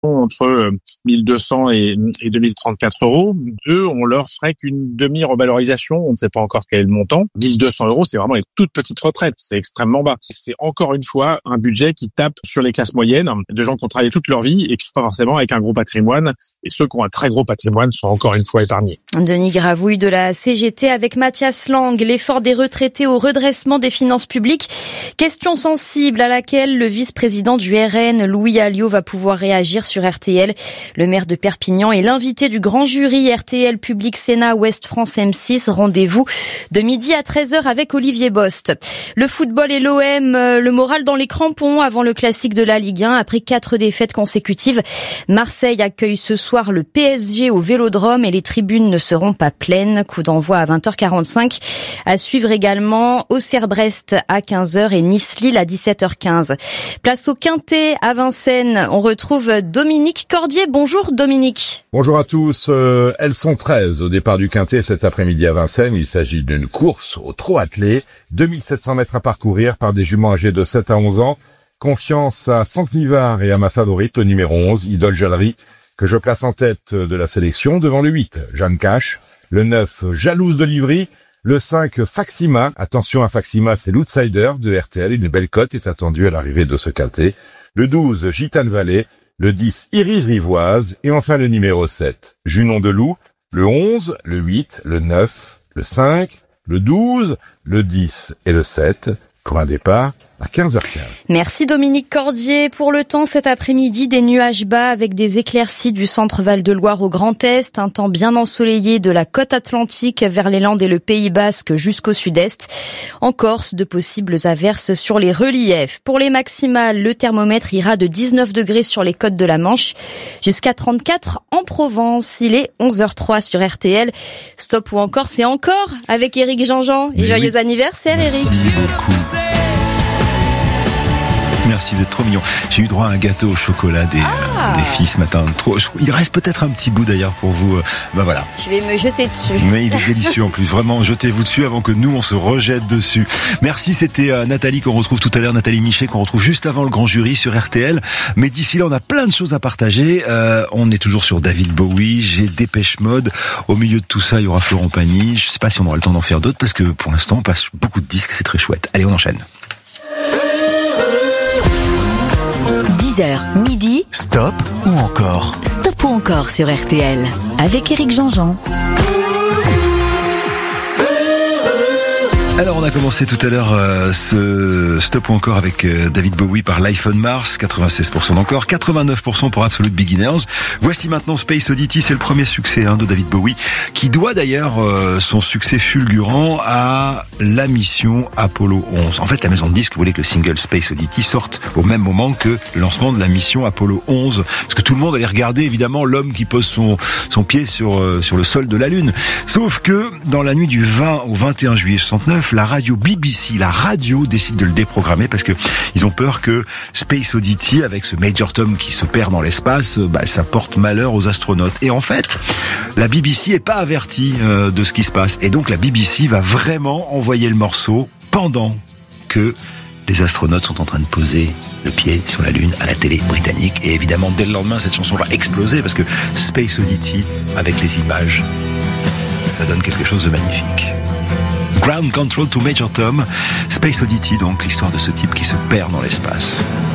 entre 1200 et 2034 euros. Deux, on leur ferait qu'une demi-revalorisation, on ne sait pas encore quel est le montant. 1200 euros, c'est vraiment une toute petite retraite, c'est extrêmement bas. C'est encore une fois un budget qui tape sur les classes moyennes, de gens qui ont travaillé toute leur vie et qui sont pas forcément avec un gros patrimoine. Et ceux qui ont un très gros patrimoine sont encore une fois épargnés. Denis Gravouille de la CGT avec Mathias Lang, l'effort des retraités au redressement des finances publiques. Question sensible à laquelle le vice-président du RN, Louis Alliot, va pouvoir réagir sur RTL. Le maire de Perpignan est l'invité du grand jury RTL Public Sénat Ouest France M6. Rendez-vous de midi à 13h avec Olivier Bost. Le football et l'OM, le moral dans les crampons avant le classique de la Ligue 1. Après 4 défaites consécutives, Marseille accueille ce soir le PSG au Vélodrome et les tribunes ne seront pas pleines. Coup d'envoi à 20h45. À suivre également Auxerre-Brest à 15h et Nice-Lille à 17h15. Place au Quintet à Vincennes. On retrouve Dominique Cordier. Bonjour Dominique. Bonjour à tous. Elles sont 13 au départ du Quintet cet après-midi à Vincennes. Il s'agit d'une course au trot attelé. 2700 mètres à parcourir par des juments âgés de 7 à 11 ans. Confiance à Franck Nivard et à ma favorite, le numéro 11, Idole Jallery, que je place en tête de la sélection devant le 8, Jeanne Cash, le 9, Jalouse de Livry, le 5, Faxima. Attention à Faxima, c'est l'outsider de RTL. Une belle cote est attendue à l'arrivée de ce Quintet. Le 12, Gitane Vallée, le 10, Iris Rivoise, et enfin le numéro 7, Junon de Loup, le 11, le 8, le 9, le 5, le 12, le 10 et le 7, pour un départ à 15h15. Merci Dominique Cordier. Pour le temps cet après-midi, des nuages bas avec des éclaircies du centre Val-de-Loire au Grand Est, un temps bien ensoleillé de la côte atlantique vers les Landes et le Pays Basque jusqu'au sud-est. En Corse, de possibles averses sur les reliefs. Pour les maximales, le thermomètre ira de 19 degrés sur les côtes de la Manche jusqu'à 34 en Provence. Il est 11h03 sur RTL. Stop ou encore, c'est encore avec Éric Jean-Jean. Et joyeux anniversaire Éric. Merci beaucoup. Merci, vous êtes trop mignon. J'ai eu droit à un gâteau au chocolat des filles ce matin. Il reste peut-être un petit bout d'ailleurs pour vous. Voilà. Je vais me jeter dessus. Mais il est délicieux en plus. Vraiment, jetez-vous dessus avant que nous on se rejette dessus. Merci, c'était Nathalie qu'on retrouve tout à l'heure, Nathalie Michet qu'on retrouve juste avant le grand jury sur RTL. Mais d'ici là, on a plein de choses à partager. On est toujours sur David Bowie, j'ai Dépêche Mode. Au milieu de tout ça, il y aura Florent Pagny. Je sais pas si on aura le temps d'en faire d'autres parce que pour l'instant, on passe beaucoup de disques. C'est très chouette. Allez, on enchaîne. 10h, midi. Stop ou encore? Stop ou encore sur RTL. Avec Éric Jean-Jean. Alors on a commencé tout à l'heure ce Stop ou encore avec David Bowie par Life on Mars, 96% d'encore, 89% pour Absolute Beginners. Voici maintenant Space Oddity, c'est le premier succès de David Bowie, qui doit d'ailleurs son succès fulgurant à la mission Apollo 11. En fait, la maison de disques voulait que le single Space Oddity sorte au même moment que le lancement de la mission Apollo 11, parce que tout le monde allait regarder évidemment l'homme qui pose son pied sur le sol de la Lune. Sauf que dans la nuit du 20 au 21 juillet 69, la radio BBC, décide de le déprogrammer parce que ils ont peur que Space Oddity, avec ce Major Tom qui se perd dans l'espace, ça porte malheur aux astronautes. Et en fait, la BBC est pas avertie de ce qui se passe. Et donc la BBC va vraiment envoyer le morceau pendant que les astronautes sont en train de poser le pied sur la Lune à la télé britannique. Et évidemment, dès le lendemain, cette chanson va exploser parce que Space Oddity, avec les images, ça donne quelque chose de magnifique. Ground Control to Major Tom, Space Oddity, donc l'histoire de ce type qui se perd dans l'espace.